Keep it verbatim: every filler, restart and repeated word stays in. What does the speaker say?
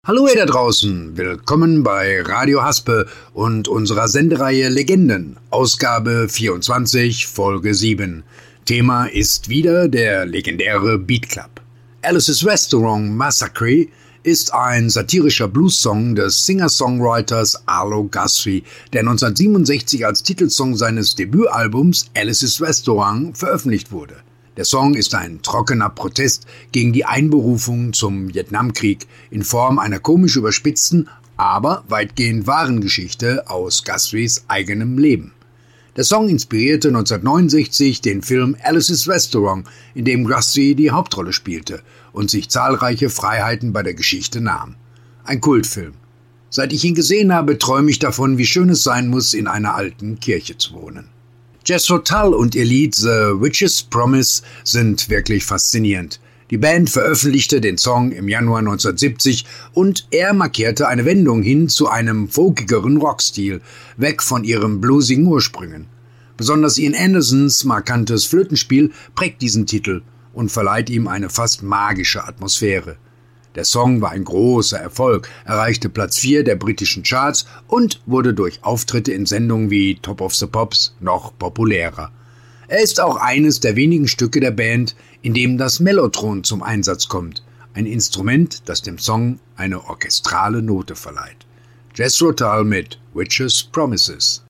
Hallo ihr da draußen, willkommen bei Radio Haspe und unserer Sendereihe Legenden, Ausgabe vierundzwanzig, Folge sieben. Thema ist wieder der legendäre Beat Club. Alice's Restaurant Massacre ist ein satirischer Blues-Song des Singer-Songwriters Arlo Guthrie, der neunzehnhundertsiebenundsechzig als Titelsong seines Debütalbums Alice's Restaurant veröffentlicht wurde. Der Song ist ein trockener Protest gegen die Einberufung zum Vietnamkrieg in Form einer komisch überspitzten, aber weitgehend wahren Geschichte aus Guthries eigenem Leben. Der Song inspirierte neunzehnhundertneunundsechzig den Film Alice's Restaurant, in dem Guthrie die Hauptrolle spielte und sich zahlreiche Freiheiten bei der Geschichte nahm. Ein Kultfilm. Seit ich ihn gesehen habe, träume ich davon, wie schön es sein muss, in einer alten Kirche zu wohnen. Jethro Tull und ihr Lied The Witch's Promise sind wirklich faszinierend. Die Band veröffentlichte den Song im Januar neunzehnhundertsiebzig und er markierte eine Wendung hin zu einem folkigeren Rockstil, weg von ihren bluesigen Ursprüngen. Besonders Ian Andersons markantes Flötenspiel prägt diesen Titel und verleiht ihm eine fast magische Atmosphäre. Der Song war ein großer Erfolg, erreichte Platz vier der britischen Charts und wurde durch Auftritte in Sendungen wie Top of the Pops noch populärer. Er ist auch eines der wenigen Stücke der Band, in dem das Mellotron zum Einsatz kommt, ein Instrument, das dem Song eine orchestrale Note verleiht. Jethro Tull mit Witch's Promises.